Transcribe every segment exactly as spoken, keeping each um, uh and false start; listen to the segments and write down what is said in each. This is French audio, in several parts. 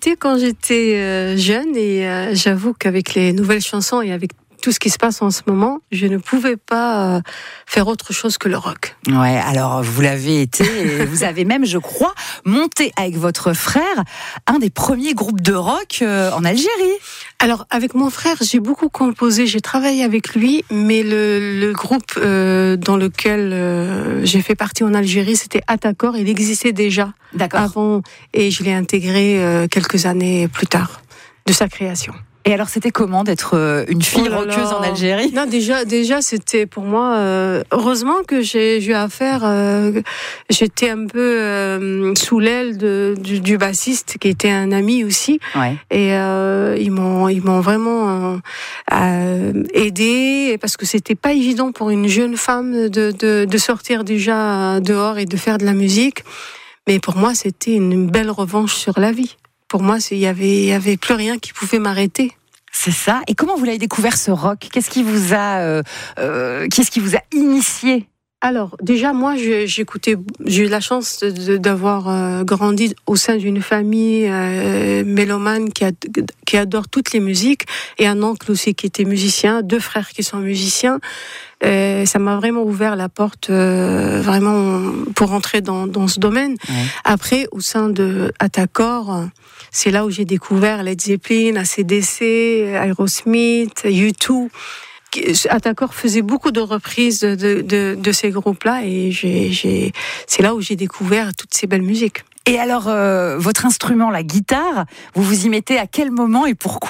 c'était quand j'étais euh, jeune et euh, j'avoue qu'avec les nouvelles chansons et avec tout ce qui se passe en ce moment, je ne pouvais pas euh, faire autre chose que le rock. Ouais, alors vous l'avez été, et vous avez même, je crois, monté avec votre frère un des premiers groupes de rock euh, en Algérie. Alors, avec mon frère, j'ai beaucoup composé, j'ai travaillé avec lui, mais le, le groupe euh, dans lequel euh, j'ai fait partie en Algérie, c'était Atakor, il existait déjà D'accord. avant, et je l'ai intégré euh, quelques années plus tard de sa création. Et alors, c'était comment d'être une fille oh là rockeuse là. en Algérie ? Non, déjà, déjà, c'était pour moi. Euh, heureusement que j'ai, j'ai eu affaire. Euh, j'étais un peu euh, sous l'aile de, du, du bassiste, qui était un ami aussi. Ouais. Et euh, ils m'ont, ils m'ont vraiment euh, aidé parce que c'était pas évident pour une jeune femme de, de, de sortir déjà dehors et de faire de la musique. Mais pour moi, c'était une belle revanche sur la vie. Pour moi, il y avait, il y avait plus rien qui pouvait m'arrêter. C'est ça. Et comment vous l'avez découvert, ce rock ? Qu'est-ce qui vous a, euh, euh, qu'est-ce qui vous a initié ? Alors, déjà, moi, je, j'écoutais, j'ai eu la chance de, d'avoir euh, grandi au sein d'une famille euh, mélomane qui, a, qui adore toutes les musiques, et un oncle aussi qui était musicien, deux frères qui sont musiciens. Euh, ça m'a vraiment ouvert la porte, euh, vraiment, pour entrer dans, dans ce domaine. Ouais. Après, au sein de Atakor, c'est là où j'ai découvert Led Zeppelin, A C D C, Aerosmith, U deux. Atakor faisait beaucoup de reprises de, de, de, de ces groupes-là, et j'ai, j'ai, c'est là où j'ai découvert toutes ces belles musiques. Et alors, euh, votre instrument, la guitare, vous vous y mettez à quel moment et pourquoi ?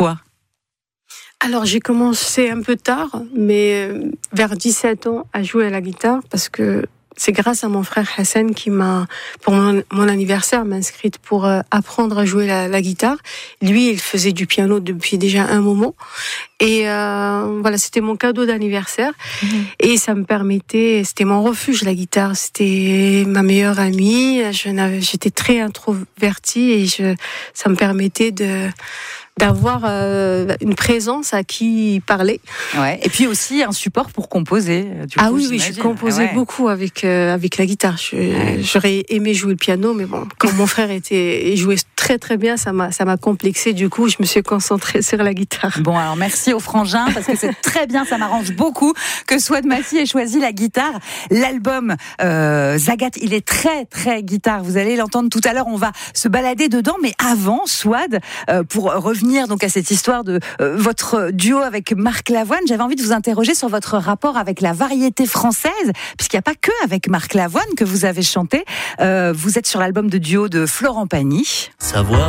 Alors, j'ai commencé un peu tard, mais vers dix-sept ans, à jouer à la guitare, parce que c'est grâce à mon frère Hassan qui m'a, pour mon, mon anniversaire, m'a inscrite pour euh, apprendre à jouer la, la guitare. Lui, il faisait du piano depuis déjà un moment. Et euh, voilà, c'était mon cadeau d'anniversaire. Mmh. Et ça me permettait, c'était mon refuge, la guitare. C'était ma meilleure amie. Je n'avais, j'étais très introvertie et je, ça me permettait de... d'avoir euh, une présence à qui parler. Ouais. Et puis aussi un support pour composer. Du ah coup, oui, j'imagine. oui, je composais ah ouais. beaucoup avec euh, avec la guitare. Je, ouais. J'aurais aimé jouer le piano, mais bon, quand mon frère était il jouait très très bien, ça m'a ça m'a complexé. Du coup, je me suis concentrée sur la guitare. Bon, alors merci au frangin parce que c'est très bien, ça m'arrange beaucoup que Souad Massy ait choisi la guitare. L'album euh, Zagat, il est très très guitare. Vous allez l'entendre tout à l'heure. On va se balader dedans, mais avant, Souad, euh, pour revenir donc à cette histoire de euh, votre duo avec Marc Lavoine, j'avais envie de vous interroger sur votre rapport avec la variété française, puisqu'il n'y a pas que avec Marc Lavoine que vous avez chanté. Euh, vous êtes sur l'album de duo de Florent Pagny. Savoir.